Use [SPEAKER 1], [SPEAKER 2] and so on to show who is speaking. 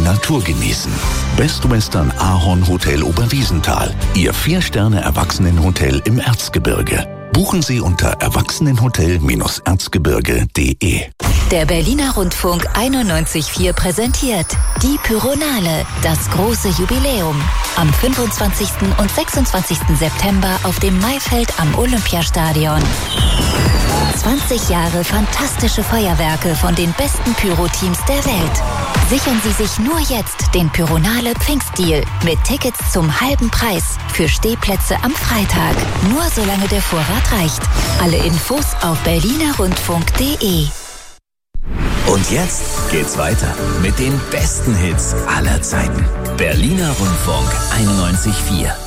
[SPEAKER 1] Natur genießen. Best Western Ahorn Hotel Oberwiesenthal. Ihr 4-Sterne-Erwachsenenhotel im Erzgebirge. Buchen Sie unter erwachsenenhotel-erzgebirge.de.
[SPEAKER 2] Der Berliner Rundfunk 91.4 präsentiert die Pyronale, das große Jubiläum. Am 25. und 26. September auf dem Maifeld am Olympiastadion. 20 Jahre fantastische Feuerwerke von den besten Pyro-Teams der Welt. Sichern Sie sich nur jetzt den Pyronale Pfingstdeal mit Tickets zum halben Preis für Stehplätze am Freitag. Nur solange der Vorrat reicht. Alle Infos auf berlinerrundfunk.de.
[SPEAKER 3] Und jetzt geht's weiter mit den besten Hits aller Zeiten. Berliner Rundfunk 91.4.